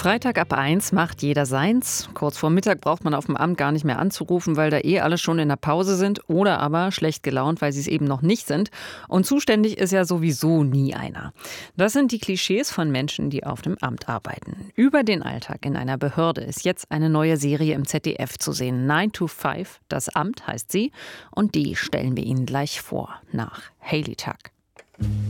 Freitag ab 1 macht jeder seins. Kurz vor Mittag braucht man auf dem Amt gar nicht mehr anzurufen, weil da alle schon in der Pause sind oder aber schlecht gelaunt, weil sie es eben noch nicht sind. Und zuständig ist ja sowieso nie einer. Das sind die Klischees von Menschen, die auf dem Amt arbeiten. Über den Alltag in einer Behörde ist jetzt eine neue Serie im ZDF zu sehen. 9 to 5, das Amt heißt sie. Und die stellen wir Ihnen gleich vor, nach Hayley Tuck.